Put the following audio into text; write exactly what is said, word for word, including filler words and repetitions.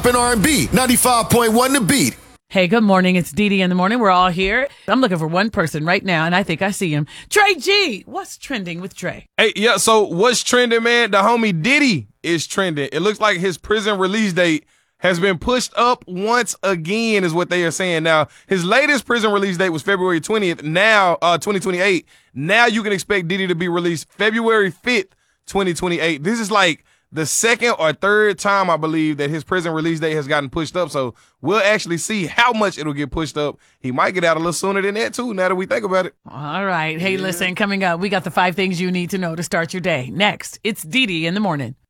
and R and B. ninety-five point one The Beat. Hey, good morning. It's Dee Dee in the morning. We're all here. I'm looking for one person right now, and I think I see him. Trey G. What's trending with Trey? Hey, yeah, so what's trending, man? The homie Diddy is trending. It looks like his prison release date has been pushed up once again, is what they are saying. Now, his latest prison release date was February twentieth. Now, uh, twenty twenty-eight. Now you can expect Diddy to be released February fifth, twenty twenty-eight. This is like the second or third time, I believe, that his prison release date has gotten pushed up. So we'll actually see how much it'll get pushed up. He might get out a little sooner than that, too, now that we think about it. All right. Hey, yeah. Listen, coming up, we got the five things you need to know to start your day. Next, it's Dee Dee in the morning.